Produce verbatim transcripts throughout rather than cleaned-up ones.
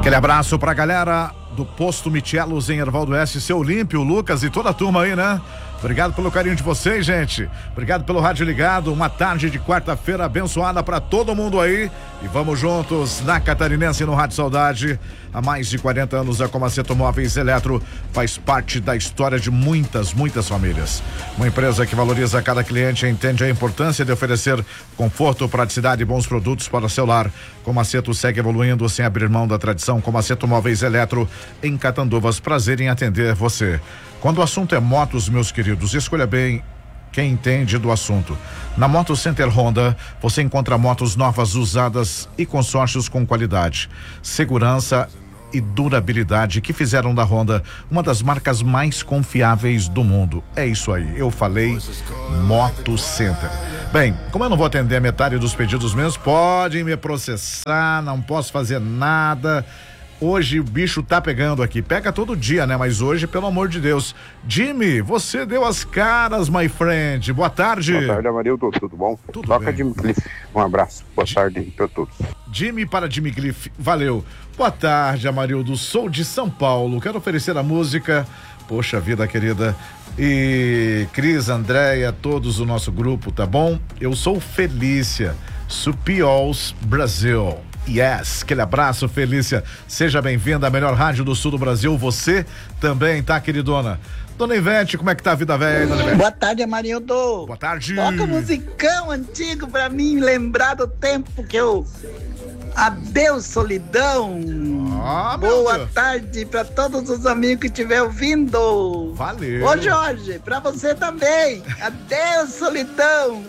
Aquele abraço pra galera do Posto Michelos em Erval do Oeste, seu Olímpio, Lucas e toda a turma aí, né? Obrigado pelo carinho de vocês, gente. Obrigado pelo rádio ligado. Uma tarde de quarta-feira abençoada pra todo mundo aí. E vamos juntos na Catarinense no Rádio Saudade. Há mais de quarenta anos, a Comaceto Móveis Eletro faz parte da história de muitas, muitas famílias. Uma empresa que valoriza cada cliente e entende a importância de oferecer conforto, praticidade e bons produtos para o seu lar. Comaceto segue evoluindo sem abrir mão da tradição. Comaceto Móveis Eletro em Catanduvas. Prazer em atender você. Quando o assunto é motos, meus queridos, escolha bem quem entende do assunto. Na Moto Center Honda, você encontra motos novas, usadas e consórcios com qualidade, segurança e durabilidade que fizeram da Honda uma das marcas mais confiáveis do mundo. É isso aí, eu falei Moto Center. Bem, como eu não vou atender a metade dos pedidos meus, podem me processar, não posso fazer nada. Hoje o bicho tá pegando aqui, pega todo dia, né? Mas hoje, pelo amor de Deus. Jimmy, você deu as caras, my friend. Boa tarde. Boa tarde, Amarildo. Tudo bom? Tudo Toca bem. Jimmy Cliff. Um abraço. Boa tarde para todos. Jimmy para Jimmy Cliff, valeu. Boa tarde, Amarildo. Sou de São Paulo. Quero oferecer a música. Poxa vida, querida. E Cris, Andréia, todos o nosso grupo, tá bom? Eu sou Felícia, Supiols Brasil. Yes, aquele abraço, Felícia. Seja bem-vinda à melhor rádio do sul do Brasil. Você também, tá, queridona? Dona Ivete, como é que tá a vida velha, Dona Ivete? Boa tarde, Amarildo. Boa tarde. Toca musicão antigo pra mim lembrar do tempo que eu... Adeus, solidão. Ah, meu Boa Deus. tarde pra todos os amigos que estiver ouvindo. Valeu. Ô, Jorge, pra você também. Adeus, solidão.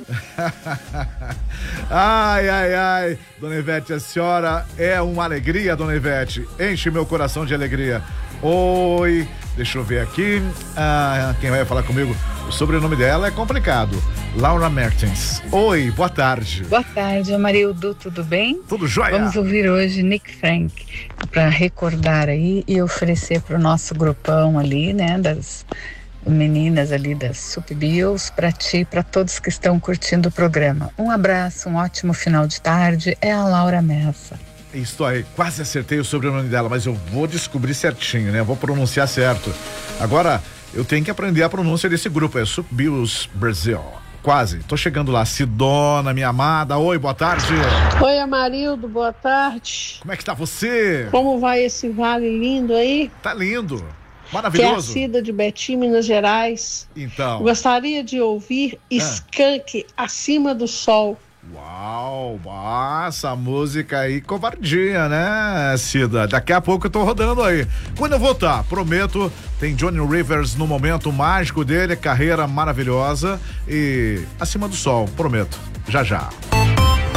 Ai, ai, ai. Dona Ivete, a senhora é uma alegria, Dona Ivete. Enche meu coração de alegria. Oi, deixa eu ver aqui. Ah, quem vai falar comigo? O sobrenome dela é complicado. Laura Mertens. Oi, boa tarde. Boa tarde, Amarildo, tudo bem? Tudo jóia? Vamos ouvir hoje Nick Frank, para recordar aí e oferecer para o nosso grupão ali, né, das meninas ali das Supbios, para ti e para todos que estão curtindo o programa. Um abraço, um ótimo final de tarde. É a Laura Messa. Isso aí, quase acertei o sobrenome dela, mas eu vou descobrir certinho, né? Vou pronunciar certo. Agora, eu tenho que aprender a pronúncia desse grupo, é Supbios Brasil. Quase, tô chegando lá. Sidona, minha amada, oi, boa tarde. Oi, Amarildo, boa tarde. Como é que tá você? Como vai esse vale lindo aí? Tá lindo, Que é a maravilhoso. Cida de Betim, Minas Gerais. Então. Gostaria de ouvir Skank, Acima do Sol. Uau, essa música aí, covardia, né, Cida? Daqui a pouco eu tô rodando aí. Quando eu voltar, prometo, tem Johnny Rivers no momento mágico dele, carreira maravilhosa e Acima do Sol, prometo, já já.